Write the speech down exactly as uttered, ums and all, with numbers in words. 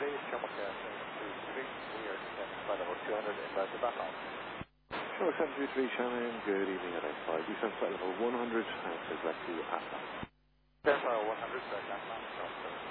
Today is Channel Casting two three. We are descending flight level two hundred inbound to Baja. Sure, seven two three Shannon, good evening at five. Descent flight level one hundred, and says back to you at Verify one hundred, back on